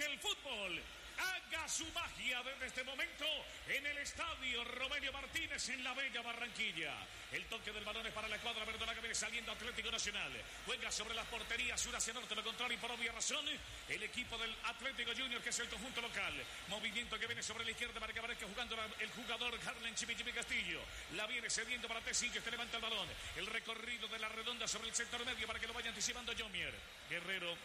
el fútbol haga su magia desde este momento en el estadio Romelio Martínez en la bella Barranquilla. El toque del balón es para la escuadra verdolaga, viene saliendo Atlético Nacional. Juega sobre las porterías sur hacia norte, lo contrario y por obvia razón el equipo del Atlético Junior, que es el conjunto local. Movimiento que viene sobre la izquierda para que aparezca jugando el jugador Harlen Chipi Castillo. La viene cediendo para Tecillo, este levanta el balón. El recorrido de la redonda sobre el sector medio para que lo vaya anticipando Jomier. Guerrero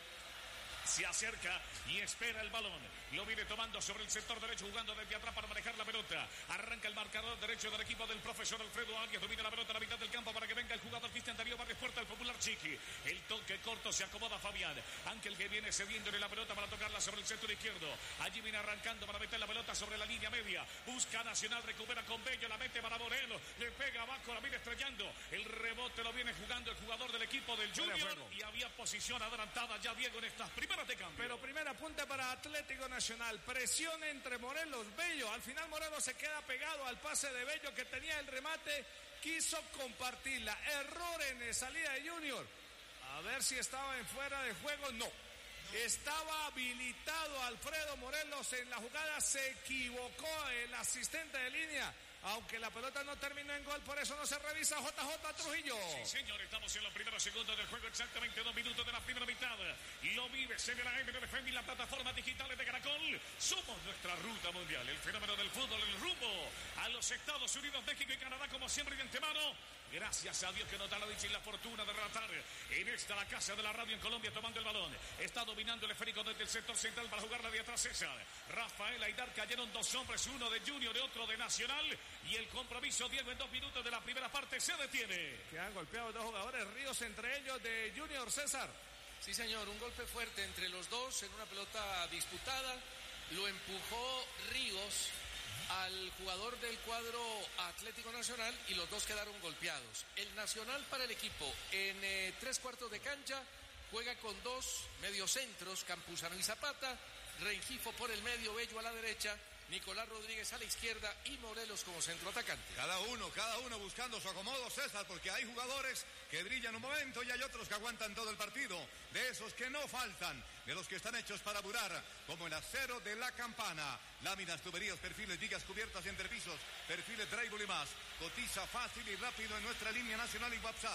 se acerca y espera el balón. Lo viene tomando sobre el sector derecho, jugando desde atrás para manejar la pelota. Arranca el marcador derecho del equipo del profesor Alfredo Arias. Domina la pelota a la mitad del campo para que venga el jugador Cristian Darío Barrios Puerta, el popular Chiqui. El toque corto, se acomoda Fabián. Ángel, que viene cediéndole la pelota para tocarla sobre el sector izquierdo. Allí viene arrancando para meter la pelota sobre la línea media. Busca Nacional, recupera con Bello, la mete para Moreno. Le pega abajo, la viene estrellando. El rebote lo viene jugando el jugador del equipo del Junior. Y había posición adelantada ya, Diego, en estas primeras de cambio. Pero primera punta para Atlético Nacional. Presión entre Morelos, Bello. Al final Morelos se queda pegado al pase de Bello, que tenía el remate. Quiso compartirla. Error en salida de Junior. A ver si estaba en fuera de juego. No. Estaba habilitado Alfredo Morelos en la jugada. Se equivocó el asistente de línea. Aunque la pelota no terminó en gol, por eso no se revisa. JJ Trujillo. Sí, señor, estamos en los primeros segundos del juego, exactamente 2 minutos de la primera mitad. Lo vives en la MDFM y las plataformas digitales de Caracol. Somos nuestra ruta mundial, el fenómeno del fútbol, el rumbo a los Estados Unidos, México y Canadá, como siempre, de antemano. Gracias a Dios que nos da la dicha y la fortuna de relatar en esta la casa de la radio en Colombia, tomando el balón. Está dominando el esférico desde el sector central para jugarla de atrás César. Rafael Aidar, cayeron 2 hombres, uno de Junior y otro de Nacional. Y el compromiso, Diego, en 2 minutos de la primera parte se detiene. Que han golpeado 2 jugadores, Ríos entre ellos de Junior, César. Sí, señor, un golpe fuerte entre los dos en una pelota disputada. Lo empujó Ríos al jugador del cuadro Atlético Nacional y los dos quedaron golpeados. El Nacional para el equipo en 3/4 de cancha juega con 2 mediocentros, Campuzano y Zapata, Rengifo por el medio, Bello a la derecha, Nicolás Rodríguez a la izquierda y Morelos como centro atacante. Cada uno buscando su acomodo, César, porque hay jugadores que brillan un momento y hay otros que aguantan todo el partido. De esos que no faltan, de los que están hechos para durar, como el acero de la Campana. Láminas, tuberías, perfiles, vigas cubiertas, entrepisos, perfiles, drywall y más. Cotiza fácil y rápido en nuestra línea nacional y WhatsApp.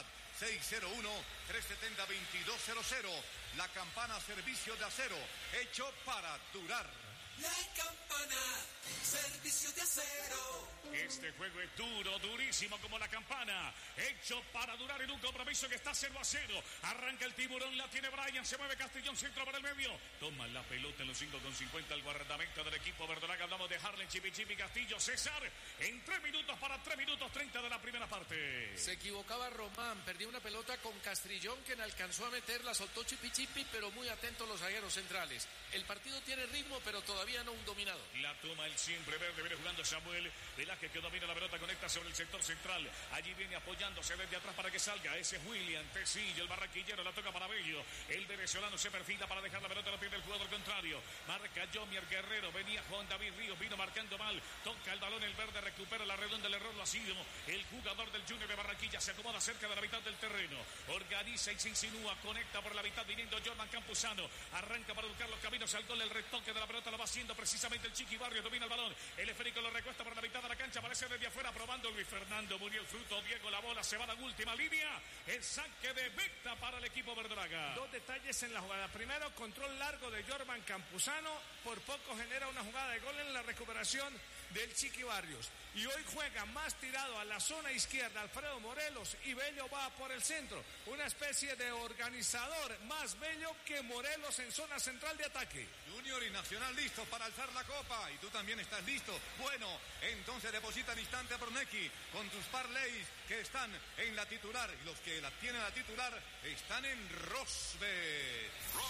601-370-2200. La Campana, servicio de acero, hecho para durar. La Campana, servicio de acero. Este juego es duro, durísimo como la Campana, hecho para durar en un compromiso que está 0-0. Arranca el tiburón, la tiene Brian, se mueve Castellón, centro para el medio. Toma la pelota en los 5:50 el guardameta del equipo verdolaga. Hablamos de Harlen Chipi Castillo. César, en 3 minutos para 3 minutos 30 de la primera parte. Se equivocaba Román, perdió una pelota con Castrillón que no alcanzó a meterla, soltó Chipi, pero muy atentos los zagueros centrales. El partido tiene ritmo, pero todavía no un dominado. La toma el siempre verde, viene jugando Samuel Velázquez, que domina la pelota, conecta sobre el sector central. Allí viene apoyándose desde atrás para que salga. Ese es William Tecillo, el barranquillero, la toca para Bello. El venezolano se perfila para dejar la pelota a los pies del jugador contrario. Marca Jomier Guerrero, venía Juan David Ríos, vino marcando mal. Toca el balón, el verde recupera la redonda, el error lo ha sido el jugador del Junior de Barranquilla. Se acomoda cerca de la mitad del terreno. Organiza y se insinúa, conecta por la mitad viniendo Jordan Campuzano. Arranca para buscar los caminos al gol, el retoque de la pelota lo va haciendo precisamente el Chiqui Barrios, domina el balón, el esférico lo recuesta por la mitad de la cancha, aparece desde afuera probando Luis Fernando Muriel Fruto, Diego, la bola se va a la última línea, el saque de meta para el equipo verdolaga. 2 detalles en la jugada. Primero, control largo de Jordan Campuzano, por poco genera una jugada de gol en la recuperación del Chiqui Barrios. Y hoy juega más tirado a la zona izquierda Alfredo Morelos y Bello va por el centro, una especie de organizador, más Bello que Morelos en zona central de ataque. Junior y Nacional listos para alzar la copa y tú también estás listo. Bueno, entonces deposita al instante a Proneki con tus parlays que están en la titular y los que la tienen la titular están en Rosbet.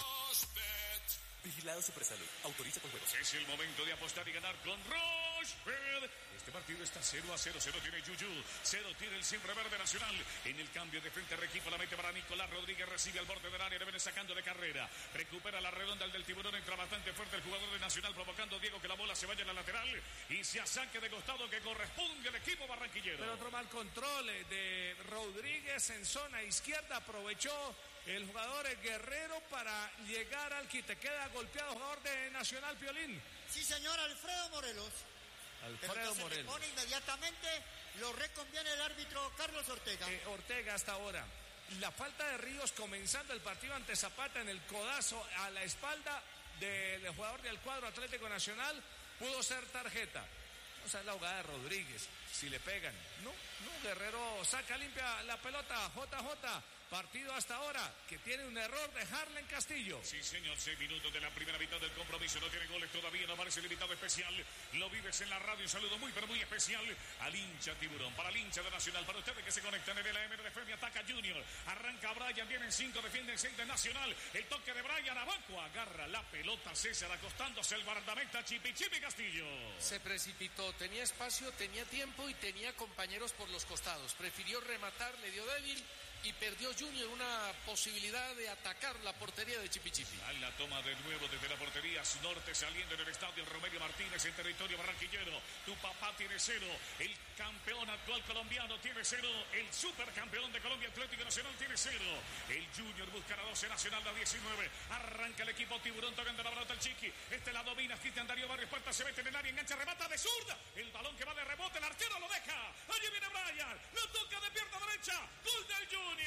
Rosbet. Vigilado Supersalud. Autoriza con juegos. Es el momento de apostar y ganar con Rosbet. Este partido está 0-0. 0 tiene Yuyu. 0 tiene el siempre verde Nacional. En el cambio de frente Requifo la mete para Nicolás Rodríguez. Recibe al borde del área. Le viene sacando de carrera. Recupera la redonda el del tiburón. Entra bastante fuerte el jugador de Nacional, provocando Diego que la bola se vaya a la lateral y se saque de costado que corresponde al equipo barranquillero. Pero otro mal control de Rodríguez en zona izquierda. Aprovechó el jugador Guerrero para llegar al quite. Queda golpeado el jugador de Nacional, Piolín. Sí, señor, Alfredo Morelos. Alfredo Morelos. Se pone inmediatamente, lo reconviene el árbitro Carlos Ortega. Ortega hasta ahora. La falta de Ríos comenzando el partido ante Zapata en el codazo a la espalda del jugador del cuadro Atlético Nacional pudo ser tarjeta. O sea, es la jugada de Rodríguez. Si le pegan. No, Guerrero saca limpia la pelota. JJ. Partido hasta ahora que tiene un error de Harlen Castillo. Sí, señor, 6 minutos de la primera mitad del compromiso. No tiene goles todavía, no aparece el invitado especial. Lo vives en la radio. Un saludo muy, pero muy especial al hincha Tiburón. Para el hincha de Nacional, para ustedes que se conectan en el AM de FM. Ataca Junior. Arranca Brian, vienen 5, defienden 6 de Nacional. El toque de Brian, Abaco agarra la pelota. César acostándose el guardameta Chipi Castillo. Se precipitó, tenía espacio, tenía tiempo y tenía compañeros por los costados. Prefirió rematar, le dio débil y perdió Junior una posibilidad de atacar la portería de Chipichipi. A la toma de nuevo desde la portería norte saliendo en el estadio Romelio Martínez en territorio barranquillero. Tu papá tiene 0, el campeón actual colombiano tiene 0, el supercampeón de Colombia Atlético Nacional tiene 0. El Junior busca la 12, Nacional la 19. Arranca el equipo Tiburón tocando la pelota al Chiqui. La domina Cristian Darío Barrios, puerta, se mete en el área, engancha, remata de zurda. El balón que va de rebote, el arquero lo deja. Allí viene Brian, lo toca de pierna derecha. Gol del Junior.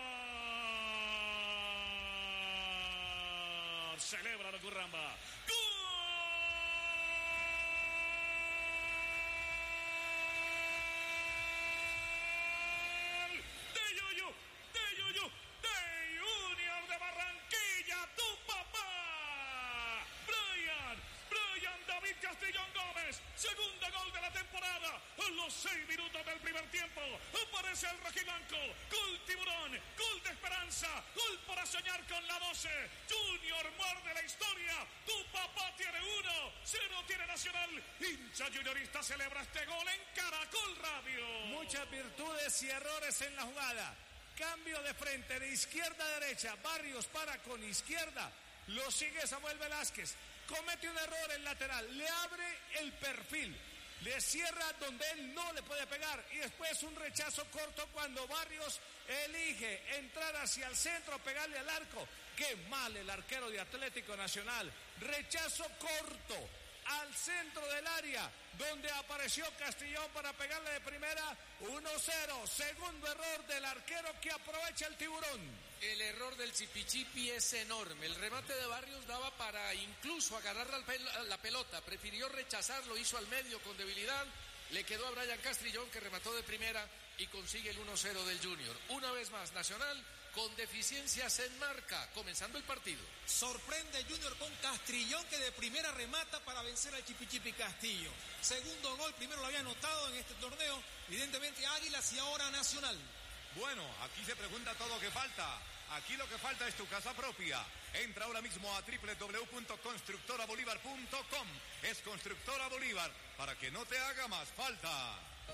Celebra la Curramba. ¡Gol! De Yuyu, de Junior de Barranquilla, tu papá. Brian David Castellón Gómez, segundo gol de la temporada. A los 6 minutos del primer tiempo aparece el rojiblanco. Gol Tiburón, gol de esperanza, gol para soñar con la 12. Junior muerde la historia. Tu papá tiene 1, 0 tiene Nacional. Hincha juniorista celebra este gol en Caracol Radio. Muchas virtudes y errores en la jugada. Cambio de frente, de izquierda a derecha. Barrios para con izquierda. Lo sigue Samuel Velázquez. Comete un error en lateral. Le abre el perfil. Le cierra donde él no le puede pegar. Y después un rechazo corto cuando Barrios elige entrar hacia el centro, pegarle al arco. Qué mal el arquero de Atlético Nacional. Rechazo corto al centro del área, donde apareció Castellón para pegarle de primera. 1-0, segundo error del arquero que aprovecha el Tiburón. El error del Chipichipi es enorme. El remate de Barrios daba para incluso agarrar la pelota. Prefirió rechazarlo, hizo al medio con debilidad. Le quedó a Brian Castrillón, que remató de primera y consigue el 1-0 del Junior. Una vez más, Nacional con deficiencias en marca, comenzando el partido. Sorprende Junior con Castrillón, que de primera remata para vencer al Chipichipi Castillo. Segundo gol, primero lo había anotado en este torneo, evidentemente Águilas y ahora Nacional. Bueno, aquí se pregunta todo lo que falta. Aquí lo que falta es tu casa propia. Entra ahora mismo a www.constructorabolívar.com. Es Constructora Bolívar, para que no te haga más falta.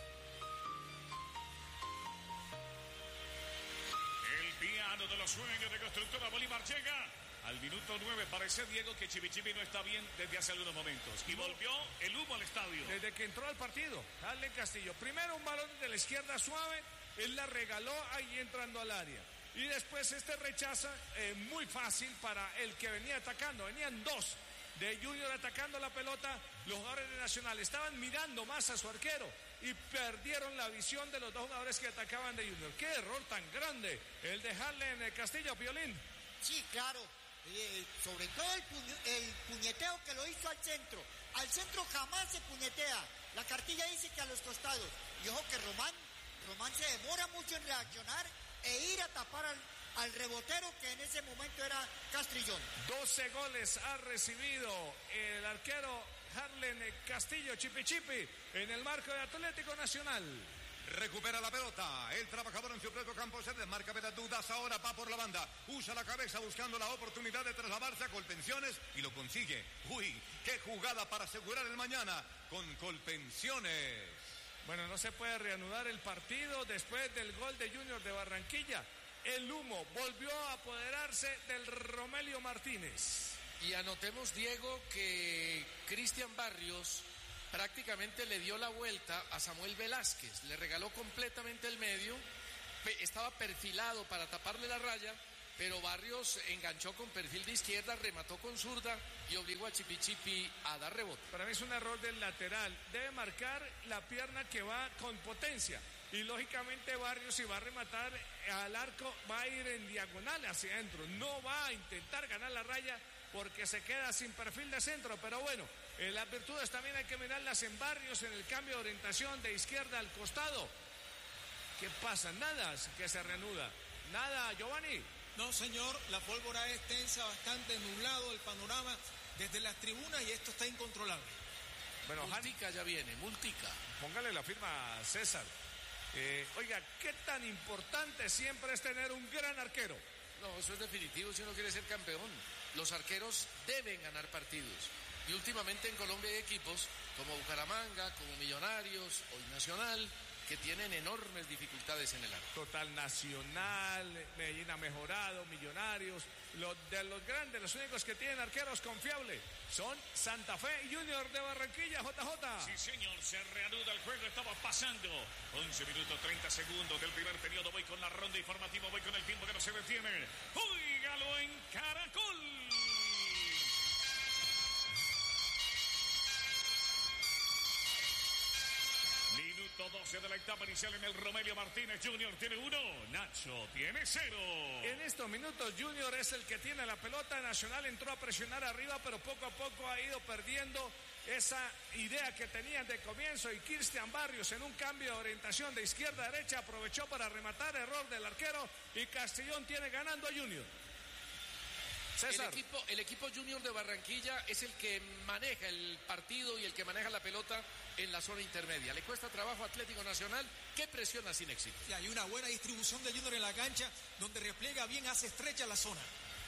El piano de los sueños de Constructora Bolívar llega al minuto 9. Parece, Diego, que Chipichipi no está bien desde hace algunos momentos. Y volvió el humo al estadio. Desde que entró al partido, Harlen Castillo. Primero un balón de la izquierda suave. Él la regaló ahí entrando al área. Y después rechaza muy fácil para el que venía atacando. Venían 2 de Junior atacando la pelota. Los jugadores de Nacional estaban mirando más a su arquero y perdieron la visión de los 2 jugadores que atacaban de Junior. Qué error tan grande el de Harlen Castillo, Piolín. Sí, claro. Sobre todo el puñeteo que lo hizo al centro. Al centro jamás se puñetea. La cartilla dice que a los costados. Y ojo que Román se demora mucho en reaccionar e ir a tapar al rebotero, que en ese momento era Castrillón. 12 goles ha recibido el arquero Harlen Castillo Chipichipi en el marco de Atlético Nacional. Recupera la pelota, el trabajador en su propio campo se desmarca de las dudas, ahora va por la banda, usa la cabeza buscando la oportunidad de trasladarse a Colpensiones y lo consigue. Uy, qué jugada para asegurar el mañana con Colpensiones. Bueno, no se puede reanudar el partido después del gol de Junior de Barranquilla. El humo volvió a apoderarse del Romelio Martínez. Y anotemos, Diego, que Cristian Barrios prácticamente le dio la vuelta a Samuel Velázquez. Le regaló completamente el medio. Estaba perfilado para taparle la raya pero Barrios enganchó con perfil de izquierda, remató con zurda y obligó a Chipichipi a dar rebote. Para mí es un error del lateral. Debe marcar la pierna que va con potencia. Y lógicamente Barrios, si va a rematar al arco, va a ir en diagonal hacia adentro. No va a intentar ganar la raya porque se queda sin perfil de centro. Pero bueno, las virtudes también hay que mirarlas en Barrios, en el cambio de orientación de izquierda al costado. ¿Qué pasa? Nada que se reanuda. Nada, Giovanni. No, señor, la pólvora es tensa, bastante nublado el panorama desde las tribunas y esto está incontrolable. Bueno, Multica ya viene, Multica. Póngale la firma a César. Oiga, ¿qué tan importante siempre es tener un gran arquero? No, eso es definitivo si uno quiere ser campeón. Los arqueros deben ganar partidos. Y últimamente en Colombia hay equipos como Bucaramanga, como Millonarios, hoy Nacional, que tienen enormes dificultades en el arco. Total, Nacional, Medellín ha mejorado, Millonarios, de los grandes, los únicos que tienen arqueros confiables son Santa Fe y Junior de Barranquilla, JJ. Sí, señor, se reanuda el juego, estaba pasando 11 minutos 30 segundos del primer periodo. Voy con la ronda informativa, voy con el tiempo que no se detiene. Óigalo en Caracol. Minuto 12 de la etapa inicial en el Romelio Martínez. Junior tiene 1, Nacho tiene 0. En estos minutos Junior es el que tiene la pelota. Nacional entró a presionar arriba, pero poco a poco ha ido perdiendo esa idea que tenían de comienzo, y Cristian Barrios en un cambio de orientación de izquierda a derecha aprovechó para rematar, error del arquero, y Castellón tiene ganando a Junior. César. El equipo Junior de Barranquilla es el que maneja el partido y el que maneja la pelota en la zona intermedia. Le cuesta trabajo a Atlético Nacional, que presiona sin éxito. Y hay una buena distribución de Junior en la cancha, donde repliega bien, hace estrecha la zona.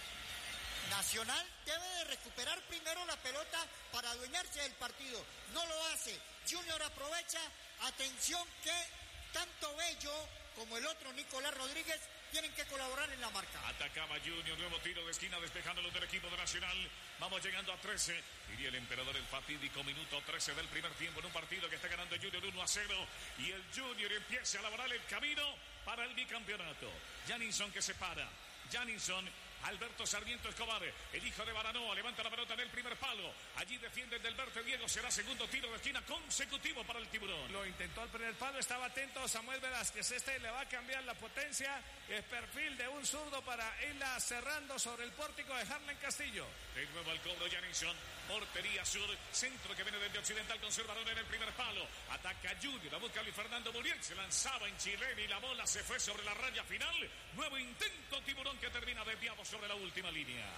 Nacional debe de recuperar primero la pelota para adueñarse del partido. No lo hace. Junior aprovecha. Atención que tanto Bello como el otro Nicolás Rodríguez tienen que colaborar en la marca. Atacaba Junior, nuevo tiro de esquina despejándolo del equipo de Nacional. Vamos llegando a 13. Diría el emperador, el fatídico minuto 13 del primer tiempo en un partido que está ganando Junior 1-0. Y el Junior empieza a laborar el camino para el bicampeonato. Janinson que se para. Janinson, Alberto Sarmiento Escobar, el hijo de Baranoa, levanta la pelota en el primer palo. Allí defiende el del Verte Diego, será segundo tiro de esquina consecutivo para el Tiburón. Lo intentó al primer palo, estaba atento Samuel Velázquez. Le va a cambiar la potencia, el perfil de un zurdo para irla cerrando sobre el pórtico de Harlan Castillo. De nuevo al cobro Janinson, portería sur, centro que viene desde Occidental con Barón en el primer palo. Ataca Junior, la busca Luis Fernando Muriel, se lanzaba en chilena y la bola se fue sobre la raya final. Nuevo intento Tiburón que termina desviado sobre la última línea.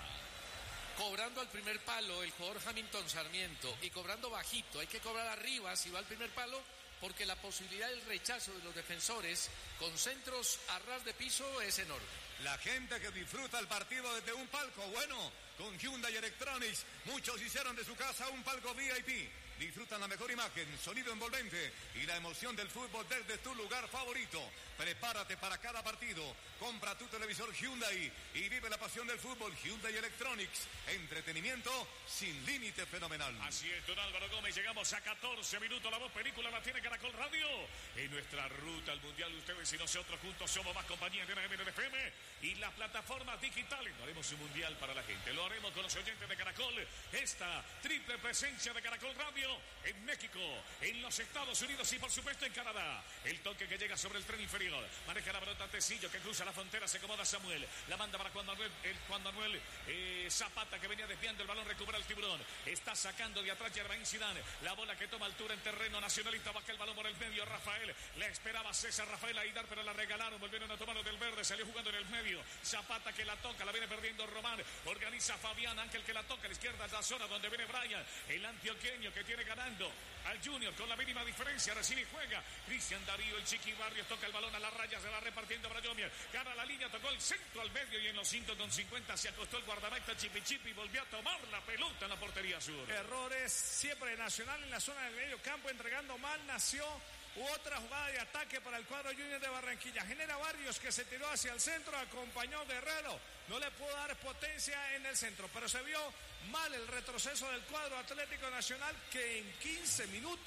Cobrando al primer palo el jugador Hamilton Sarmiento y cobrando bajito. Hay que cobrar arriba si va al primer palo, porque la posibilidad del rechazo de los defensores con centros a ras de piso es enorme. La gente que disfruta el partido desde un palco, bueno, con Hyundai Electronics, muchos hicieron de su casa un palco VIP. Disfrutan la mejor imagen, sonido envolvente y la emoción del fútbol desde tu lugar favorito. Prepárate para cada partido. Compra tu televisor Hyundai y vive la pasión del fútbol. Hyundai Electronics. Entretenimiento sin límite fenomenal. Así es, don Álvaro Gómez. Llegamos a 14 minutos. La voz película la tiene Caracol Radio. En nuestra ruta al Mundial, ustedes y nosotros juntos somos más compañía de la MNFM y las plataformas digitales. No haremos un Mundial para la gente. Lo haremos con los oyentes de Caracol. Esta triple presencia de Caracol Radio en México, en los Estados Unidos y por supuesto en Canadá. El toque que llega sobre el tren inferior. Maneja la pelota Tecillo que cruza la frontera, se acomoda Samuel. La manda para Juan Manuel Zapata, que venía desviando el balón, recupera el Tiburón. Está sacando de atrás Germain Zidane. La bola que toma altura en terreno nacionalista, baja el balón por el medio. Rafael, le esperaba César Rafael Aidar, pero la regalaron. Volvieron a tomarlo del verde, salió jugando en el medio. Zapata que la toca, la viene perdiendo Román. Organiza Fabián Ángel que la toca a la izquierda, es la zona donde viene Brian, el antioqueño que tiene ganando al Junior con la mínima diferencia. Recibe y juega Cristian Darío, el Chiqui Barrios, toca el balón a las rayas, se va repartiendo para Yomier, gana la línea, tocó el centro al medio y en los 5:50 se acostó el guardameta Chipi y volvió a tomar la pelota en la portería sur. Errores siempre Nacional en la zona del medio campo, entregando mal. Nació otra jugada de ataque para el cuadro Junior de Barranquilla. Genera Barrios que se tiró hacia el centro, acompañó Guerrero, no le pudo dar potencia en el centro, pero se vio mal el retroceso del cuadro Atlético Nacional, que en 15 minutos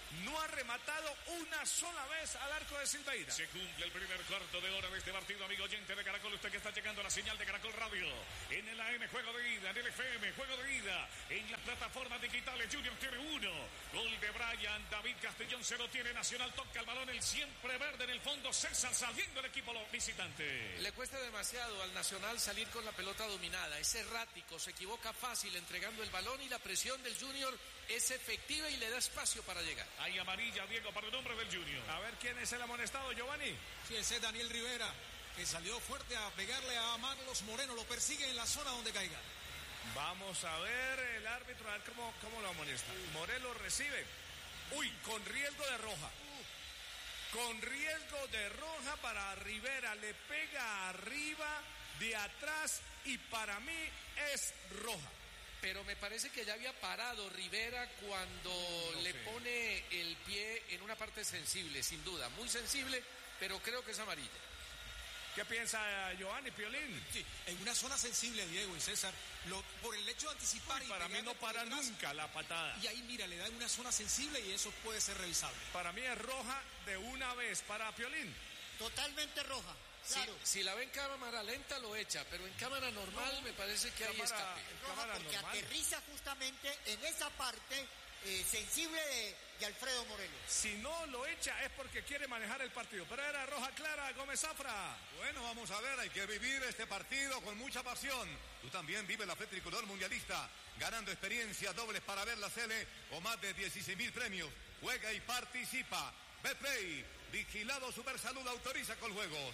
no ha rematado una sola vez al arco de Silveira. Se cumple el primer cuarto de hora de este partido, amigo oyente de Caracol. Usted que está llegando a la señal de Caracol Radio. En el AM, juego de ida. En el FM, juego de ida. En las plataformas digitales, Junior tiene 1. Gol de Brian. David Castrillón 0 tiene. Nacional toca el balón. El siempre verde en el fondo. César saliendo el equipo visitante. Le cuesta demasiado al Nacional salir con la pelota dominada. Es errático. Se equivoca fácil entregando el balón y la presión del Junior es efectiva y le da espacio para llegar. Hay amarilla, Diego, para el nombre del Junior. A ver quién es el amonestado, Giovanni. Sí, ese es Daniel Rivera, que salió fuerte a pegarle a Marlos Moreno. Lo persigue en la zona donde caiga. Vamos a ver el árbitro, a ver cómo lo amonesta. Morelos recibe. Uy, con riesgo de roja. Con riesgo de roja para Rivera. Le pega arriba, de atrás, y para mí es roja. Pero me parece que ya había parado Rivera cuando le pone el pie en una parte sensible, sin duda, muy sensible, pero creo que es amarilla. ¿Qué piensa Giovanni Piolín? Sí, en una zona sensible, Diego y César, por el hecho de anticipar. Uy, para mí no para nunca la patada. Y ahí, mira, le da una zona sensible y eso puede ser revisable. Para mí es roja de una vez para Piolín. Totalmente roja. Claro. Si la ve en cámara lenta lo echa, pero en cámara normal me parece que hay escape. Roja porque normal aterriza justamente en esa parte sensible de Alfredo Morelos. Si no lo echa es porque quiere manejar el partido, pero era roja clara. Gómez Zafra. Bueno, vamos a ver, hay que vivir este partido con mucha pasión. Tú también vive la fe tricolor mundialista, ganando experiencias dobles para ver la Sele o más de 16,000 premios. Juega y participa. Betplay, vigilado Supersalud, autoriza con juegos.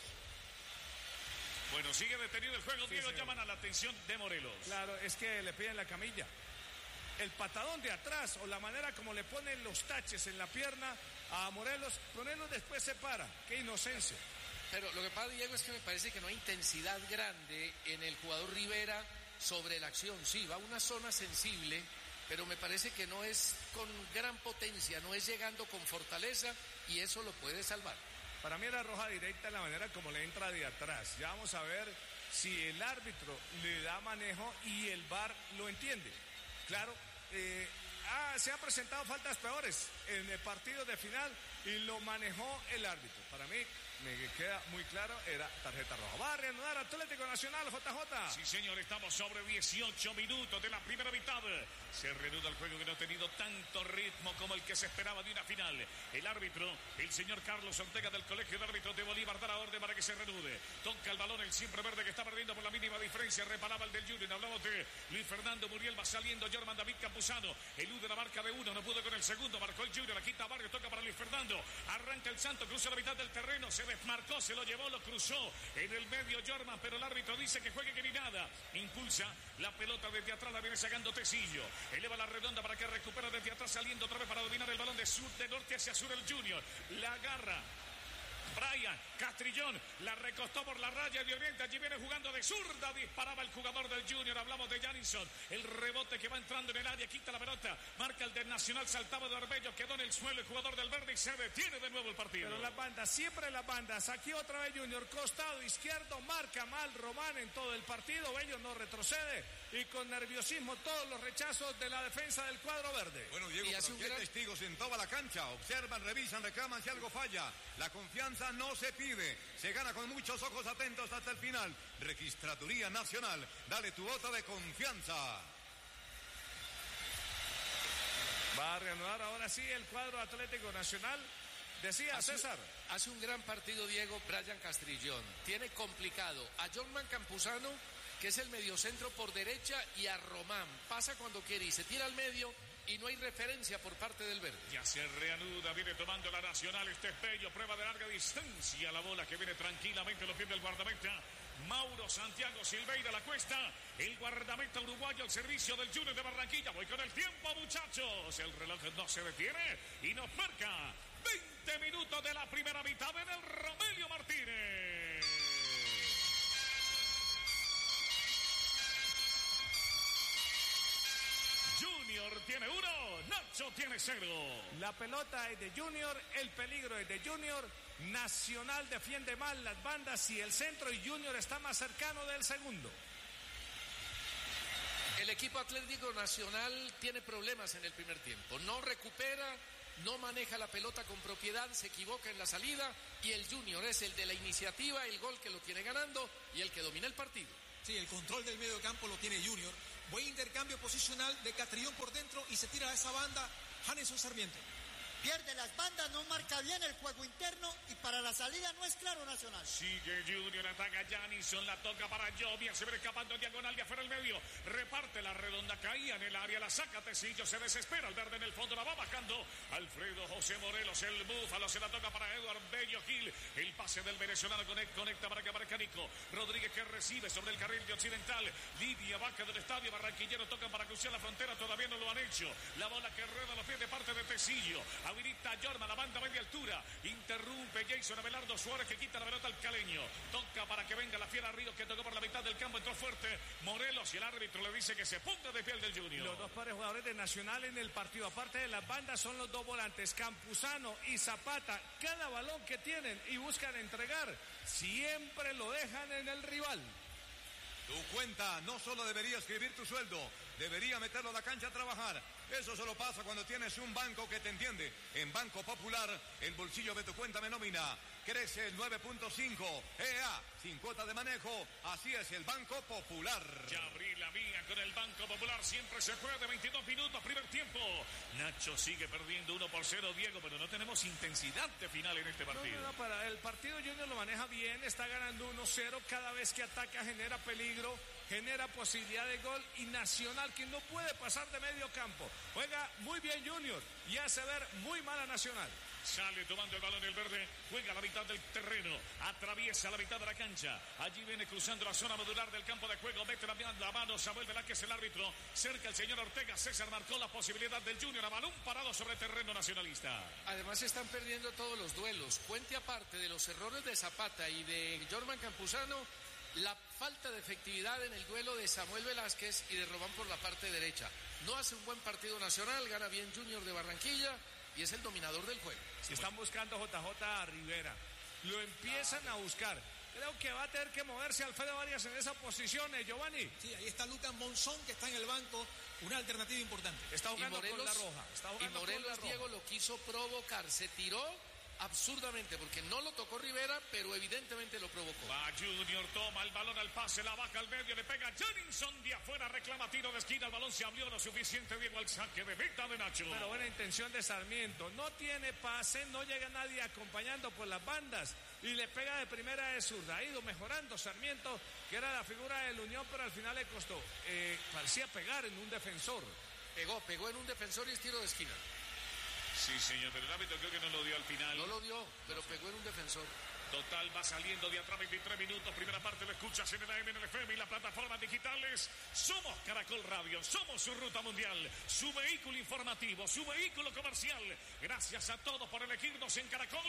Bueno, sigue detenido el juego, Diego, llaman a la atención de Morelos. Claro, es que le piden la camilla. El patadón de atrás o la manera como le ponen los taches en la pierna a Morelos después se para. ¡Qué inocencia! Pero lo que pasa, Diego, es que me parece que no hay intensidad grande en el jugador Rivera sobre la acción. Sí, va a una zona sensible, pero me parece que no es con gran potencia, no es llegando con fortaleza y eso lo puede salvar. Para mí era roja directa en la manera como le entra de atrás. Ya vamos a ver si el árbitro le da manejo y el VAR lo entiende. Claro, se han presentado faltas peores en el partido de final y lo manejó el árbitro. Para mí, me queda muy claro, era tarjeta roja. Va a reanudar Atlético Nacional, JJ. Sí, señor, estamos sobre 18 minutos de la primera mitad. Se reanuda el juego que no ha tenido tanto ritmo como el que se esperaba de una final. El árbitro, el señor Carlos Ortega del Colegio de Árbitros de Bolívar, da la orden para que se reanude. Toca el balón el siempre verde que está perdiendo por la mínima diferencia. Reparaba el del Junior. Hablamos de Luis Fernando Muriel, va saliendo Jorman David Campuzano. Elude la marca de uno, no pudo con el segundo. Marcó el Junior, aquí está Barrio, toca para Luis Fernando. Arranca el Santo, cruza la mitad del terreno, se desmarcó, se lo llevó, lo cruzó en el medio Jorman, pero el árbitro dice que juegue que ni nada. Impulsa la pelota desde atrás, la viene sacando Tecillo. Eleva la redonda para que recupera desde atrás, saliendo otra vez para dominar el balón de norte hacia sur el Junior. La agarra Brian Castrillón, la recostó por la raya de oriente, allí viene jugando de zurda, disparaba el jugador del Junior, hablamos de Janison, el rebote que va entrando en el área, quita la pelota, marca el del Nacional, saltaba de Arbello, quedó en el suelo el jugador del Verde y se detiene de nuevo el partido. Pero las bandas, siempre las bandas, aquí otra vez Junior, costado izquierdo, marca mal Román en todo el partido, Bello no retrocede y con nerviosismo todos los rechazos de la defensa del cuadro verde. Bueno, Diego, pero ¿qué testigos en toda la cancha? Observan, revisan, reclaman si algo falla. La confianza no se pide, se gana con muchos ojos atentos hasta el final. Registraduría Nacional, dale tu voto de confianza. Va a reanudar ahora sí el cuadro Atlético Nacional. Decía César. Hace un gran partido, Diego, Brian Castrillón. Tiene complicado a Jorman Campuzano, que es el mediocentro por derecha, y a Román. Pasa cuando quiere y se tira al medio y no hay referencia por parte del Verde. Ya se reanuda, viene tomando la Nacional, este es Bello, prueba de larga distancia, la bola que viene tranquilamente, lo pierde el guardameta Mauro Santiago Silveira, la cuesta, el guardameta uruguayo al servicio del Junior de Barranquilla. Voy con el tiempo, muchachos, el reloj no se detiene y nos marca 20 minutos de la primera mitad en el Romelio Martínez. Junior tiene 1, Nacho tiene 0. La pelota es de Junior, el peligro es de Junior. Nacional defiende mal las bandas y el centro, y Junior está más cercano del segundo. El equipo Atlético Nacional tiene problemas en el primer tiempo. No recupera no maneja la pelota con propiedad, se equivoca en la salida y el Junior es el de la iniciativa, el gol que lo tiene ganando y el que domina el partido. Sí, el control del medio campo lo tiene Junior. Buen intercambio posicional de Castrillón por dentro y se tira a esa banda Janeson Sarmiento. Pierde las bandas, no marca bien el juego interno y para la salida no es claro Nacional. Sigue Junior, ataca Janison, la toca para Jovia, se ve escapando diagonal de afuera el medio, reparte la redonda, caía en el área, la saca Tecillo, se desespera, el verde en el fondo, la va bajando Alfredo José Morelos, el búfalo, se la toca para Eduard Bello Gil, el pase del venezolano conecta para que aparezca Nico Rodríguez que recibe sobre el carril de occidental, Lidia Vaca del estadio Barranquillero, tocan para cruzar la frontera, todavía no lo han hecho, la bola que rueda a los pies de parte de Tecillo, habilita Jorma, la banda a media altura, interrumpe Jason Abelardo Suárez que quita la pelota al caleño, toca para que venga la fiera Ríos que tocó por la mitad del campo, entró fuerte Morelos y el árbitro le dice que se ponga de pie el del Junior. Los dos pares jugadores de Nacional en el partido, aparte de las bandas, son los dos volantes, Campuzano y Zapata, cada balón que tienen y buscan entregar, siempre lo dejan en el rival. Tu cuenta no solo debería escribir tu sueldo, debería meterlo a la cancha a trabajar. Eso solo pasa cuando tienes un banco que te entiende. En Banco Popular, el bolsillo de tu cuenta me nomina. Crece el 9.5. EA, sin cuota de manejo. Así es el Banco Popular. Ya abrí la vía con el Banco Popular. Siempre se puede. 22 minutos, primer tiempo. Nacho sigue perdiendo 1-0, Diego, pero no tenemos intensidad de final en este partido. No, para el partido Junior lo maneja bien. Está ganando 1-0. Cada vez que ataca genera peligro, genera posibilidad de gol. Y Nacional, que no puede pasar de medio campo. Juega muy bien Junior y hace ver muy mal a Nacional. Sale tomando el balón el verde, juega a la mitad del terreno, atraviesa la mitad de la cancha. Allí viene cruzando la zona modular del campo de juego, mete la mano Samuel Velázquez, el árbitro. Cerca el señor Ortega, César marcó la posibilidad del Junior a balón parado sobre terreno nacionalista. Además están perdiendo todos los duelos. Puente aparte de los errores de Zapata y de Jorman Campuzano, la falta de efectividad en el duelo de Samuel Velázquez y de Román por la parte derecha. No hace un buen partido Nacional, gana bien Junior de Barranquilla y es el dominador del juego. Si están buscando JJ a Rivera, lo empiezan a buscar. Creo que va a tener que moverse Alfredo Arias en esa posición, Giovanni. Sí, ahí está Lucas Monzón que está en el banco, una alternativa importante. Está jugando con la roja. Y Morelos, Diego, lo quiso provocar, se tiró absurdamente porque no lo tocó Rivera, pero evidentemente lo provocó. Va Junior, toma el balón al pase, la baja al medio, le pega Janison de afuera, reclama tiro de esquina, el balón se abrió lo suficiente, Diego, al saque de meta de Nacho. Pero buena intención de Sarmiento, no tiene pase, no llega nadie acompañando por las bandas y le pega de primera de zurda. Ha ido mejorando Sarmiento, que era la figura del Unión, pero al final le costó. Parecía pegar en un defensor. Pegó en un defensor y es tiro de esquina. Sí, señor, pero el árbitro creo que no lo dio al final. No lo dio, pero pegó en un defensor. Total, va saliendo de atrás 23 minutos. Primera parte lo escuchas en el AM, en el FM y las plataformas digitales. Somos Caracol Radio, somos su ruta mundial, su vehículo informativo, su vehículo comercial. Gracias a todos por elegirnos en Caracol.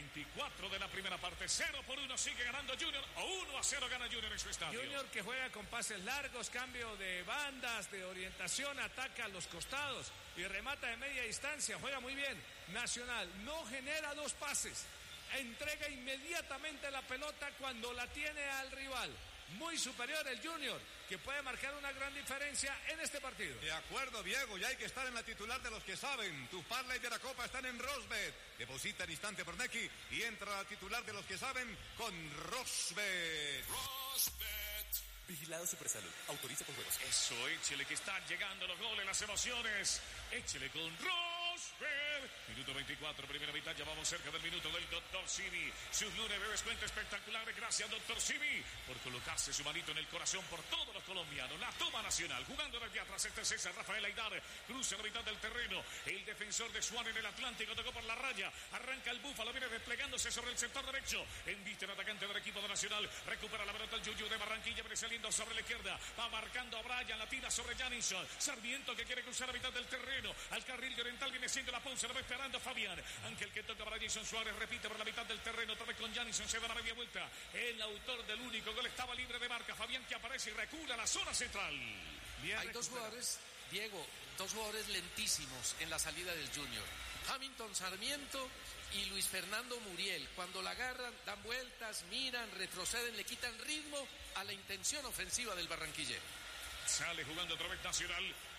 24 de la primera parte, 0-1 sigue ganando Junior, o 1-0 gana Junior en su estadio. Junior que juega con pases largos, cambio de bandas, de orientación, ataca a los costados y remata de media distancia, juega muy bien. Nacional no genera dos pases. Entrega inmediatamente la pelota cuando la tiene al rival. Muy superior el Junior, que puede marcar una gran diferencia en este partido. De acuerdo, Diego, ya hay que estar en la titular de los que saben. Tu parlay de la Copa están en Rosbet. Deposita en instante por Nequi y entra a la titular de los que saben con Rosbet. Rosbet. Vigilado Supersalud. Autoriza con juegos. Eso, échele que están llegando los goles, las emociones. Échele con Rosbet. Minuto 24, primera mitad, ya vamos cerca del minuto del Dr. Simi. Sus lunes de descuento espectaculares, gracias Dr. Simi por colocarse su manito en el corazón por todos los colombianos. La toma Nacional, jugando desde atrás, este César Rafael Aidar, cruza la mitad del terreno. El defensor de Suárez en el Atlántico tocó por la raya, arranca el búfalo, viene desplegándose sobre el sector derecho. Embiste el atacante del equipo de Nacional, recupera la pelota el Yuyu de Barranquilla, viene saliendo sobre la izquierda, va marcando a Brian, la tira sobre Janison. Sarmiento que quiere cruzar la mitad del terreno, al carril de oriental viene siendo la pausa, lo va esperando Fabián. Ángel que toca para Jason Suárez, repite por la mitad del terreno, otra vez con Janison, se da la media vuelta. El autor del único gol estaba libre de marca, Fabián que aparece y recula a la zona central. Bien, hay dos jugadores, Diego, dos jugadores lentísimos en la salida del Junior. Hamilton Sarmiento y Luis Fernando Muriel. Cuando la agarran, dan vueltas, miran, retroceden, le quitan ritmo a la intención ofensiva del barranquillero. Sale jugando otra vez Nacional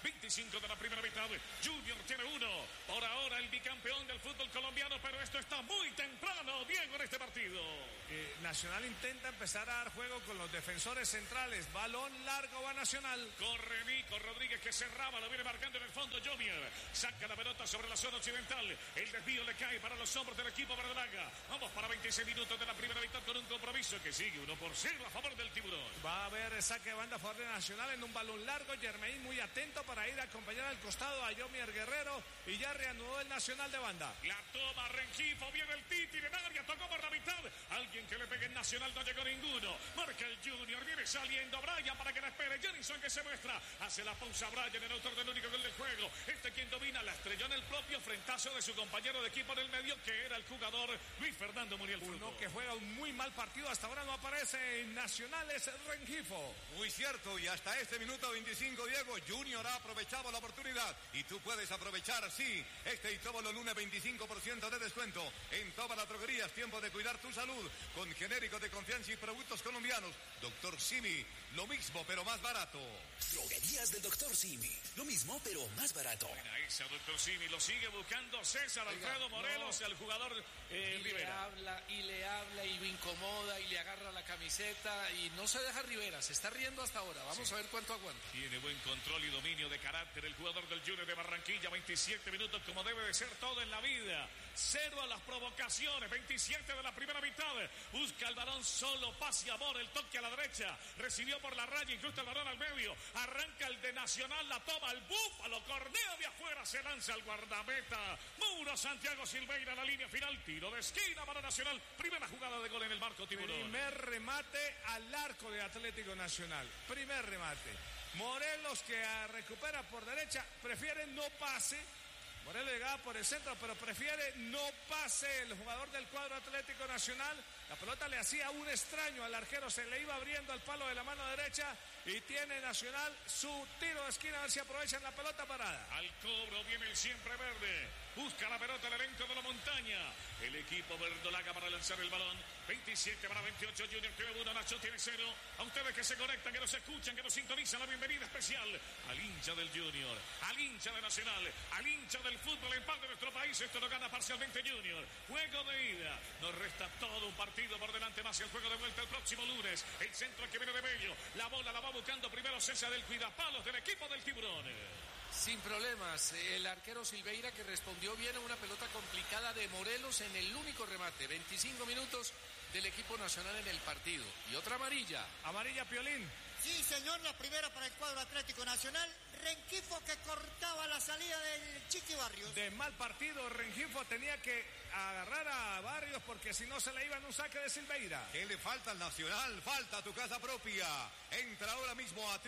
25 de la primera mitad. Junior tiene 1. Por ahora el bicampeón del fútbol colombiano, pero esto está muy temprano, Diego, en este partido. Nacional intenta empezar a dar juego con los defensores centrales. Balón largo va Nacional. Corre Nico Rodríguez, que cerraba, lo viene marcando en el fondo Junior. Saca la pelota sobre la zona occidental. El desvío le cae para los hombros del equipo verdolaga. Vamos para 26 minutos de la primera mitad con un compromiso que sigue 1-0 a favor del Tiburón. Va a haber saque de banda a favor de Nacional en un balón largo. Germain muy atento para ir a acompañar al costado a Yomier Guerrero, y ya reanudó el Nacional de banda. La toma Rengifo, viene el Titi en área, tocó por la mitad. Alguien que le pegue en Nacional, no llegó ninguno. Marca el Junior, viene saliendo Brian para que la espere. Jenison, que se muestra, hace la pausa Brian, el autor del único gol del juego. Quien domina, la estrelló en el propio frentazo de su compañero de equipo en el medio, que era el jugador Luis Fernando Muriel Fruto. Uno que juega un muy mal partido, hasta ahora no aparece en Nacional, es Rengifo. Muy cierto, y hasta este minuto 25, Diego, Junior ha aprovechado la oportunidad, y tú puedes aprovechar, sí, este y todos los lunes 25% de descuento en todas las droguerías. Tiempo de cuidar tu salud con genéricos de confianza y productos colombianos. Doctor Simi, lo mismo pero más barato. Droguerías del Doctor Simi, lo mismo pero más barato. Buena esa, Doctor Simi, lo sigue buscando César Alfredo Morelos, el jugador Rivera. Le habla y lo incomoda y le agarra la camiseta y no se deja Rivera, se está riendo hasta ahora. Vamos a ver cuánto aguanta. Tiene buen control y dominio de carácter el jugador del Junior de Barranquilla. 27 minutos como debe de ser todo en la vida. 0 a las provocaciones. 27 de la primera mitad. Busca el balón solo. Paz y amor. El toque a la derecha. Recibió por la raya. Incluso el balón al medio. Arranca el de Nacional. La toma el Búfalo. Cornea de afuera. Se lanza el guardameta. Muro Santiago Silveira. La línea final. Tiro de esquina para Nacional. Primera jugada de gol en el marco Tiburón. Primer remate al arco de Atlético Nacional. Primer remate. Morelos, que recupera por derecha, prefiere no pase. Morelos llegaba por el centro, pero prefiere no pase el jugador del cuadro Atlético Nacional. La pelota le hacía un extraño al arquero, se le iba abriendo al palo de la mano derecha, y tiene Nacional su tiro de esquina, a ver si aprovechan la pelota parada. Al cobro viene el siempre verde. Busca la pelota el elenco de la montaña. El equipo verdolaga para lanzar el balón. 27 para 28. Junior tiene 1, Nacho tiene 0. A ustedes que se conectan, que nos escuchan, que nos sintonizan, la bienvenida especial al hincha del Junior, al hincha de Nacional, al hincha del fútbol en paz de nuestro país. Esto lo gana parcialmente Junior. Juego de ida. Nos resta todo un partido por delante, más el juego de vuelta el próximo lunes. El centro que viene de Bello. La bola la va buscando primero César del cuidapalos del equipo del Tiburón. Sin problemas, el arquero Silveira, que respondió bien a una pelota complicada de Morelos en el único remate. 25 minutos del equipo nacional en el partido. Y otra amarilla. Amarilla Piolín. Sí, señor, la primera para el cuadro Atlético Nacional. Rengifo, que cortaba la salida del Chiqui Barrios. De mal partido, Rengifo tenía que agarrar a Barrios, porque si no se le iba en un saque de Silveira. ¿Qué le falta al Nacional? Falta tu casa propia. Entra ahora mismo a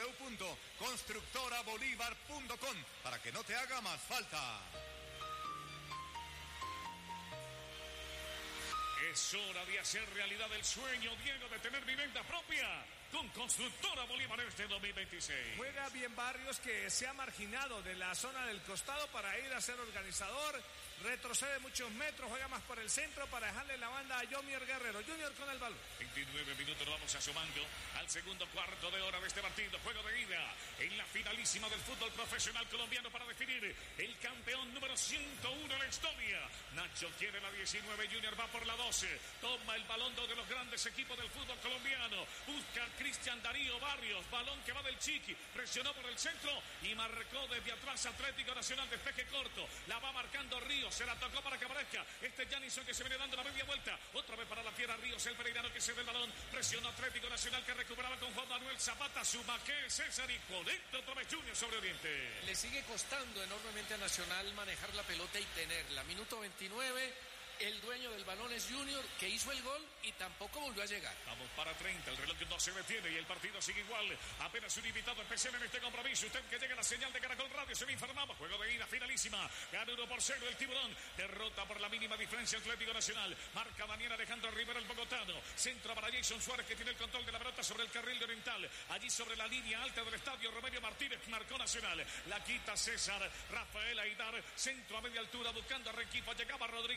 www.constructorabolívar.com para que no te haga más falta. Es hora de hacer realidad el sueño, Diego, de tener vivienda propia con Constructora Bolívar este 2026. Juega bien Barrios, que se ha marginado de la zona del costado para ir a ser organizador. Retrocede muchos metros, juega más por el centro para dejarle la banda a Yomier Guerrero. Junior con el balón. 29 minutos, nos vamos asomando al segundo cuarto de hora de este partido. Juego de ida en la finalísima del fútbol profesional colombiano para definir el campeón número 101 de la historia. Nacho quiere la 19, Junior va por la 12. Toma el balón de los grandes equipos del fútbol colombiano. Busca Cristian Darío Barrios. Balón que va del Chiqui. Presionó por el centro y marcó desde atrás Atlético Nacional. Despeje corto. La va marcando Ríos. Se la tocó para que aparezca este Janison, que se viene dando la media vuelta. Otra vez para la fiera Ríos, el pereirano que se ve el balón. Presionó Atlético Nacional, que recuperaba con Juan Manuel Zapata. Suma que César, y conecta otra vez Junior sobre Oriente. Le sigue costando enormemente a Nacional manejar la pelota y tenerla. Minuto 29. El dueño del balón es Junior, que hizo el gol y tampoco volvió a llegar. Vamos para 30, el reloj no se detiene y el partido sigue igual. Apenas un invitado especial en este compromiso. Usted que llega a la señal de Caracol Radio, se me informamos. Juego de ida finalísima. Gana 1-0 el Tiburón. Derrota por la mínima diferencia Atlético Nacional. Marca Daniel Alejandro Rivera, el bogotano. Centro para Jason Suárez, que tiene el control de la pelota sobre el carril de Oriental. Allí sobre la línea alta del estadio, Romelio Martínez marcó Nacional. La quita César. Rafael Aidar. Centro a media altura buscando a Rengifo. Llegaba Rodríguez. Viene marcando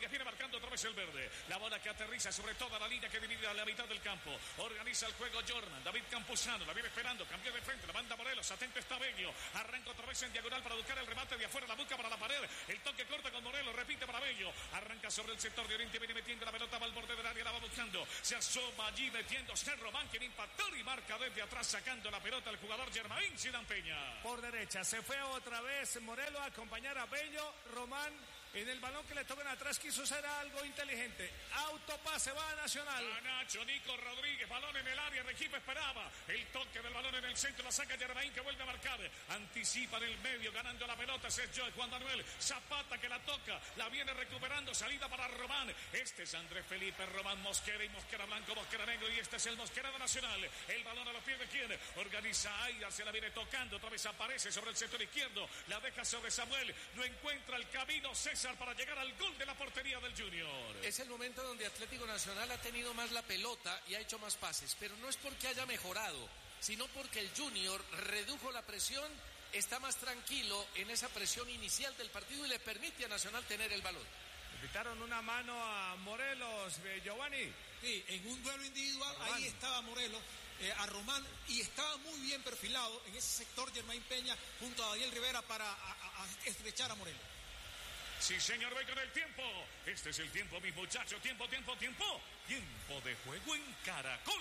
pegando otra vez el verde. La bola que aterriza sobre toda la línea que divide a la mitad del campo. Organiza el juego Jordan. David Campuzano la viene esperando. Cambio de frente. La manda Morelos. Atento está Bello. Arranca otra vez en diagonal para buscar el remate de afuera. La busca para la pared. El toque corta con Morelos. Repite para Bello. Arranca sobre el sector de Oriente. Viene metiendo la pelota. Va al borde del área. La va buscando. Se asoma allí metiéndose Román. Quiere impactar y marca desde atrás sacando la pelota el jugador Germain Zidane Peña. Por derecha. Se fue otra vez Morelos a acompañar a Bello. Román en el balón que le tocan atrás quiso hacer algo inteligente. Autopase va a Nacional. A Nacho, Nico Rodríguez, balón en el área, Regifo esperaba el toque del balón en el centro, la saca Germain que vuelve a marcar, anticipa en el medio, ganando la pelota, ese es Juan Manuel Zapata que la toca, la viene recuperando, salida para Román, este es Andrés Felipe Román, Mosquera y Mosquera Blanco, Mosquera Negro y este es el Mosquera de Nacional, el balón a los pies de quién, organiza Aida, se la viene tocando, otra vez aparece sobre el sector izquierdo, la deja sobre Samuel, no encuentra el camino César para llegar al gol de la portería del Junior. Es el momento donde Atlético Nacional ha tenido más la pelota y ha hecho más pases, pero no es porque haya mejorado, sino porque el Junior redujo la presión, está más tranquilo en esa presión inicial del partido y le permite a Nacional tener el balón. Le quitaron una mano a Morelos, Giovanni. Sí, en un duelo individual, ahí estaba Morelos, a Román, y estaba muy bien perfilado en ese sector Germain Peña junto a Daniel Rivera para estrechar a Morelos. Sí, señor, voy con el tiempo. Este es el tiempo, mis muchachos. Tiempo. Tiempo de juego en Caracol.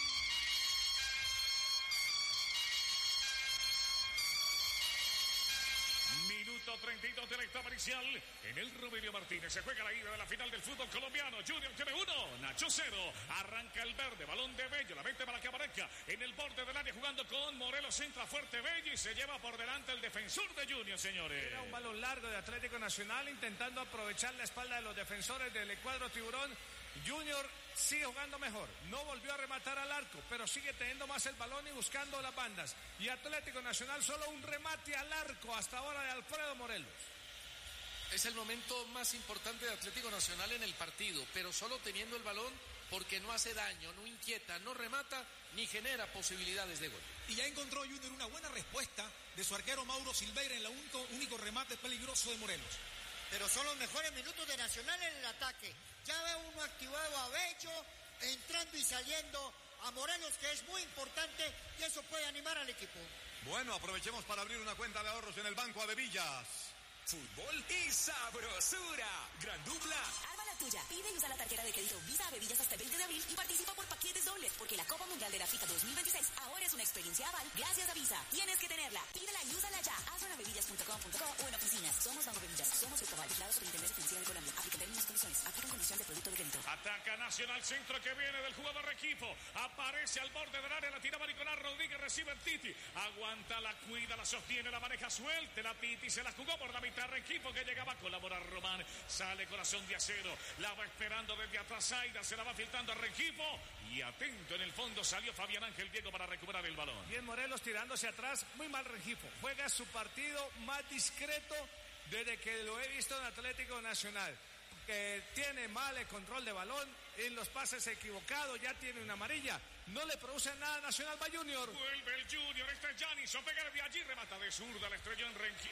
Minuto 32 de la etapa inicial. En el Romelio Martínez se juega la ida de la final del fútbol colombiano. Junior tiene 1, Nacho 0. Arranca el verde, balón de Bello. La mete para que aparezca en el borde del área jugando con Morelos. Entra fuerte Bello y se lleva por delante el defensor de Junior, señores. Era un balón largo de Atlético Nacional intentando aprovechar la espalda de los defensores del cuadro Tiburón. Junior sigue jugando mejor, no volvió a rematar al arco, pero sigue teniendo más el balón y buscando las bandas. Y Atlético Nacional solo un remate al arco hasta ahora de Alfredo Morelos. Es el momento más importante de Atlético Nacional en el partido, pero solo teniendo el balón porque no hace daño, no inquieta, no remata ni genera posibilidades de gol. Y ya encontró Junior una buena respuesta de su arquero Mauro Silveira en el único remate peligroso de Morelos. Pero son los mejores minutos de Nacional en el ataque. Ya ve uno activado a Bello, entrando y saliendo a Morelos, que es muy importante, y eso puede animar al equipo. Bueno, aprovechemos para abrir una cuenta de ahorros en el Banco Adevillas. Fútbol y sabrosura. Gran dupla. Arma la tuya. Pide y usa la tarjeta de crédito Visa Adevillas hasta el 20 de abril y participa por paquetes dobles, porque la Copa Mundial de la FIFA 2026 ahora es una experiencia aval gracias a Visa. Tienes que tenerla. Pídela y úsala ya. Hazlo en adevillas.com.co o en oficinas. Somos Banco Adevillas. Somos Grupo Aval. Vigilado Superintendencia Financiera de Colombia. Aplican términos y condiciones. Aplican condición de producto de crédito. Ataca Nacional, centro que viene del jugador Regifo. Aparece al borde del área, la tiraba Nicolás Rodríguez, recibe el Titi. Aguanta, la cuida, la sostiene, la maneja, suelte la Titi. Se la jugó por la mitad Regifo que llegaba a colaborar Román. Sale corazón de acero. La va esperando desde atrás Aida. Se la va filtrando a Regifo. Y atento en el fondo salió Fabián Ángel Diego para recuperar el balón. Bien Morelos tirándose atrás, muy mal Regifo. Juega su partido más discreto desde que lo he visto en Atlético Nacional. Que tiene mal el control de balón, en los pases equivocados, ya tiene una amarilla. No le produce nada Nacional va Junior. Vuelve el Junior, este es Janison, pega de allí, remata de zurda, la estrelló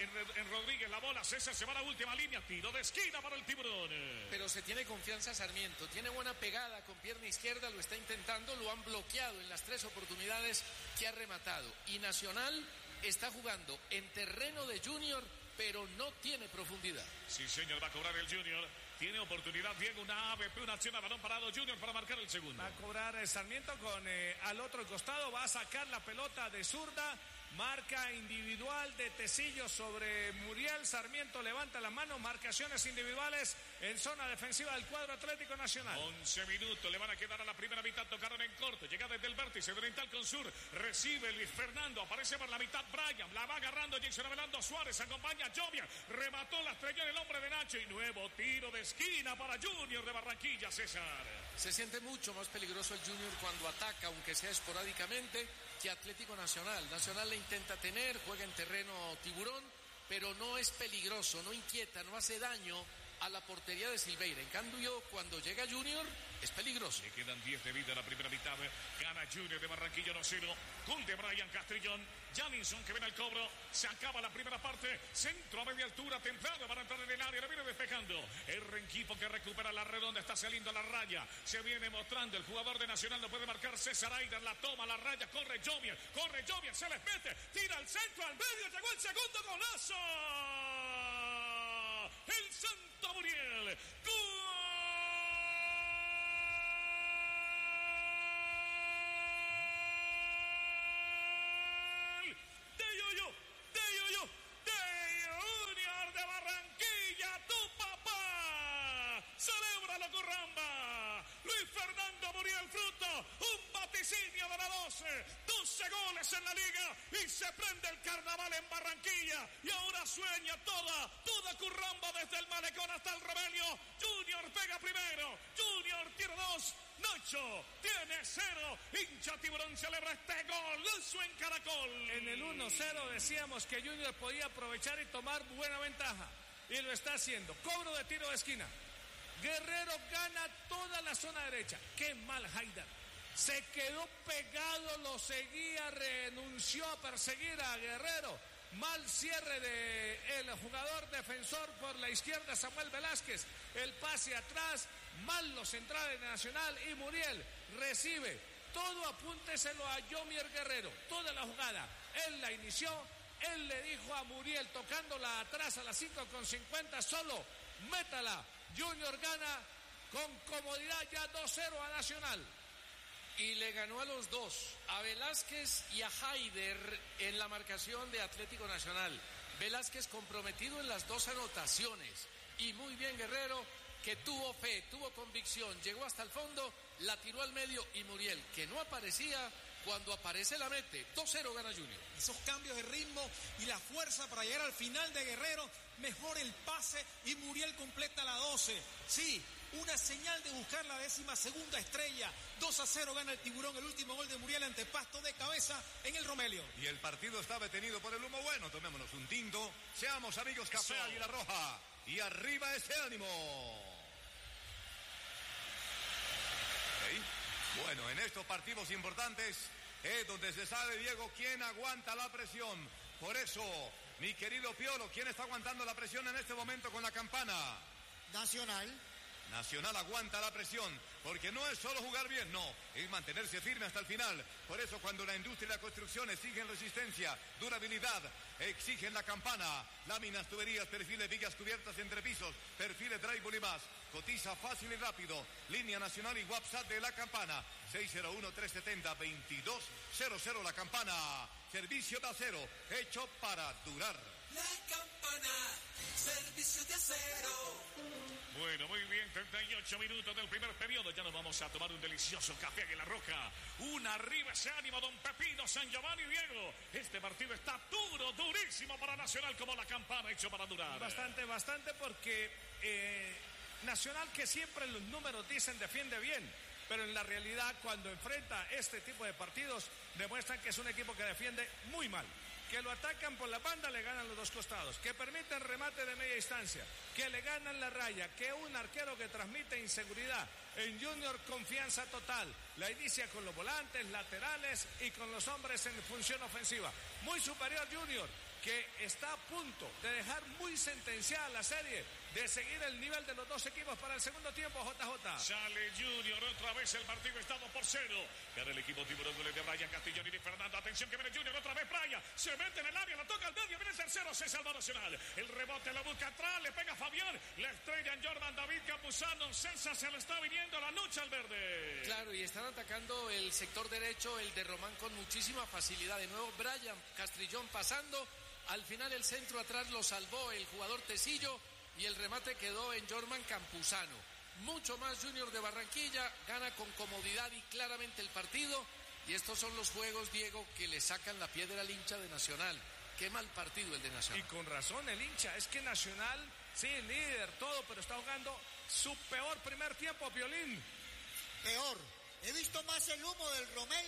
en Rodríguez, la bola, César se va a la última línea, tiro de esquina para el Tiburón. Pero se tiene confianza Sarmiento, tiene buena pegada con pierna izquierda, lo está intentando, lo han bloqueado en las 3 oportunidades que ha rematado. Y Nacional está jugando en terreno de Junior, pero no tiene profundidad. Sí, señor, va a cobrar el Junior. Tiene oportunidad, Diego, una ABP, una acción a balón parado Junior para marcar el segundo. Va a cobrar Sarmiento con al otro costado, va a sacar la pelota de zurda. Marca individual de Tecillo sobre Muriel. Sarmiento levanta la mano. Marcaciones individuales en zona defensiva del cuadro Atlético Nacional. 11 minutos le van a quedar a la primera mitad. Tocaron en corto. Llega desde el vértice de oriental con sur. Recibe Luis Fernando. Aparece por la mitad Brian. La va agarrando Jason Avelando Suárez. Acompaña Jovia. Remató la estrella del hombre de Nacho. Y nuevo tiro de esquina para Junior de Barranquilla, César. Se siente mucho más peligroso el Junior cuando ataca, aunque sea esporádicamente, que Atlético Nacional. Nacional le intenta tener, juega en terreno Tiburón, pero no es peligroso, no inquieta, no hace daño a la portería de Silveira. En cambio, cuando llega Junior, es peligroso. Le quedan 10 de vida en la primera mitad. Gana Junior de Barranquilla 1-0. Gol de Brian Castrillón. Jaminson que viene al cobro. Se acaba la primera parte. Centro a media altura. Templado para entrar en el área. Le viene despejando. El equipo que recupera la redonda. Está saliendo a la raya. Se viene mostrando. El jugador de Nacional no puede marcar. César Aider la toma. La raya. Corre Jovier. Se les mete. Tira al centro. Al medio. Llegó el segundo golazo. El Santo Muriel. ¡Gol! Junior de Barranquilla, tu papá. Celébralo, Curramba. Luis Fernando Muriel Fruto, un vaticinio de la 12 goles en la liga y se prende el carnaval en Barranquilla y ahora sueña toda Curramba desde el malecón hasta el Romelio. Junior pega primero, Junior tiene 2, Nacho tiene 0, hincha Tiburón celebra este golazo en Caracol. En el 1-0 decíamos que Junior podía aprovechar y tomar buena ventaja y lo está haciendo. Cobro de tiro de esquina. Guerrero gana toda la zona derecha. Qué mal Haidar. Se quedó pegado, lo seguía, renunció a perseguir a Guerrero. Mal cierre de el jugador defensor por la izquierda, Samuel Velázquez. El pase atrás, mal los centrales de Nacional y Muriel recibe. Todo apúnteselo a Yomier Guerrero. Toda la jugada. Él la inició, él le dijo a Muriel, tocándola atrás a las 5:50, solo métala. Junior gana con comodidad ya 2-0 a Nacional. Y le ganó a los dos, a Velázquez y a Haider en la marcación de Atlético Nacional. Velázquez comprometido en las dos anotaciones. Y muy bien Guerrero, que tuvo fe, tuvo convicción, llegó hasta el fondo, la tiró al medio y Muriel, que no aparecía, cuando aparece la mete. 2-0 gana Junior. Esos cambios de ritmo y la fuerza para llegar al final de Guerrero, mejor el pase y Muriel completa la 12. Sí, una señal de buscar la 12ª estrella. 2-0 gana el Tiburón, el último gol de Muriel ante Pasto de cabeza en el Romelio. Y el partido está detenido por el humo bueno. Tomémonos un tinto, seamos amigos Café Águila Roja y arriba ese ánimo. Bueno, en estos partidos importantes es donde se sabe, Diego, quién aguanta la presión. Por eso, mi querido Piolo, ¿quién está aguantando la presión en este momento con la campana? Nacional. Nacional aguanta la presión, porque no es solo jugar bien, no, es mantenerse firme hasta el final. Por eso cuando la industria y la construcción exigen resistencia, durabilidad, exigen la campana, láminas, tuberías, perfiles, vigas cubiertas entre pisos, perfiles drywall y más. Cotiza fácil y rápido. Línea nacional y WhatsApp de la campana 601-370-2200. La campana, servicio de acero hecho para durar. La campana, servicio de acero. Bueno, muy bien, 38 minutos del primer periodo. Ya nos vamos a tomar un delicioso café Águila Roja. Arriba ese ánimo, don Pepino, San Giovanni, Diego. Este partido está duro, durísimo para Nacional, como la campana hecho para durar. Bastante porque Nacional, que siempre los números dicen defiende bien, pero en la realidad cuando enfrenta este tipo de partidos demuestran que es un equipo que defiende muy mal. Que lo atacan por la banda, le ganan los dos costados, que permiten remate de media distancia, que le ganan la raya, que un arquero que transmite inseguridad. En Junior, confianza total, la inicia con los volantes, laterales y con los hombres en función ofensiva. Muy superior Junior, que está a punto de dejar muy sentenciada la serie, de seguir el nivel de los dos equipos para el segundo tiempo. JJ. Sale Junior, otra vez el partido está 2-0. Gana el equipo Tiburón, goles de Brian Castrillón y de Fernando. Atención que viene Junior, otra vez Brian. Se mete en el área, la toca al medio, viene el tercero, se salva Nacional. El rebote lo busca atrás, le pega Fabián. La estrella en Jordan David Campuzano. César se le está viniendo la noche al verde. Claro, y están atacando el sector derecho, el de Román, con muchísima facilidad. De nuevo Brian Castrillón pasando. Al final el centro atrás lo salvó el jugador Tecillo y el remate quedó en Jorman Campuzano. Mucho más Junior de Barranquilla, gana con comodidad y claramente el partido. Y estos son los juegos, Diego, que le sacan la piedra al hincha de Nacional. Qué mal partido el de Nacional. Y con razón el hincha, es que Nacional, sí, líder, todo, pero está jugando su peor primer tiempo, Piolín. Peor. He visto más el humo del Romelio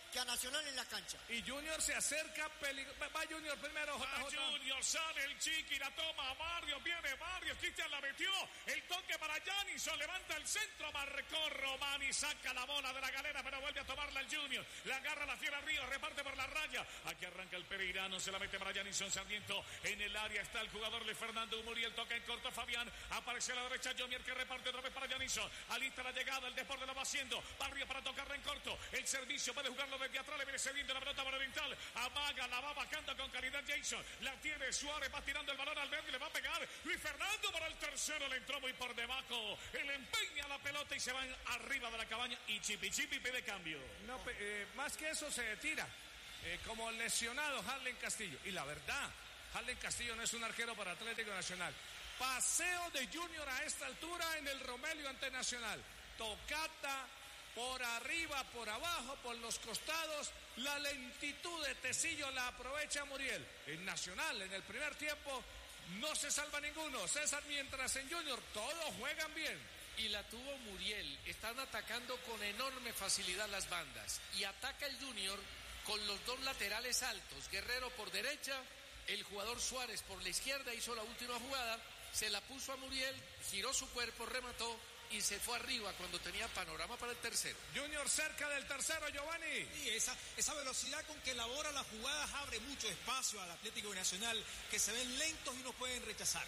que a Nacional en la cancha. Y Junior se acerca, va Junior primero, Va JJ. Junior, sale el Chiqui, la toma Mario, viene Mario, Cristian la metió, el toque para Janison, levanta el centro, marcó Román y saca la bola de la galera, pero vuelve a tomarla el Junior, la agarra la fiera Río, reparte por la raya, aquí arranca el pereirano, se la mete para Janison Sarmiento, en el área está el jugador de Fernando Muriel, toca en corto Fabián, aparece a la derecha Jomier que reparte otra vez para Janison, alista la llegada, el deporte lo va haciendo, Barrio para tocarla en corto, el servicio puede jugarlo desde atrás, le viene cediendo la pelota para Oriental, amaga, la va bajando con calidad Jason, la tiene Suárez, va tirando el balón al verde, le va a pegar Luis Fernando para el tercero, le entró muy por debajo, él empeña la pelota y se van arriba de la cabaña y Chipi pide cambio. No, más que eso se tira, como lesionado Harlen Castillo, y la verdad, Harlen Castillo no es un arquero para Atlético Nacional. Paseo de Junior a esta altura en el Romelio ante Nacional, tocata por arriba, por abajo, por los costados, la lentitud de Tecillo la aprovecha Muriel. En Nacional, en el primer tiempo, no se salva ninguno, César, mientras en Junior todos juegan bien. Y la tuvo Muriel, están atacando con enorme facilidad las bandas. Y ataca el Junior con los dos laterales altos, Guerrero por derecha, el jugador Suárez por la izquierda, hizo la última jugada, se la puso a Muriel, giró su cuerpo, remató y se fue arriba cuando tenía panorama para el tercero. Junior cerca del tercero, Giovanni. Y esa velocidad con que elabora las jugadas abre mucho espacio al Atlético Nacional, que se ven lentos y no pueden rechazar.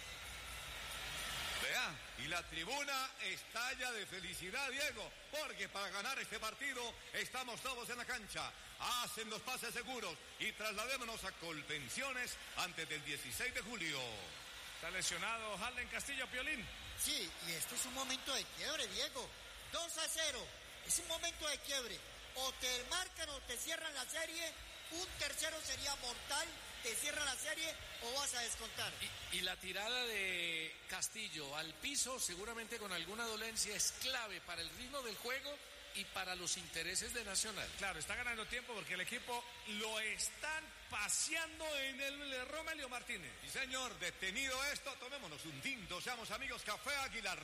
Vea, y la tribuna estalla de felicidad, Diego, porque para ganar este partido estamos todos en la cancha. Hacen los pases seguros y trasladémonos a Colpensiones antes del 16 de julio. Está lesionado Harlen Castillo, Piolín. Sí, y este es un momento de quiebre, Diego. 2-0, es un momento de quiebre. O te marcan o te cierran la serie, un tercero sería mortal, te cierra la serie o vas a descontar. Y la tirada de Castillo al piso, seguramente con alguna dolencia, es clave para el ritmo del juego y para los intereses de Nacional. Claro, está ganando tiempo porque el equipo lo están paseando en el Romelio Martínez. Sí, señor, detenido esto, tomémonos un tinto, seamos amigos, Café Aguilar.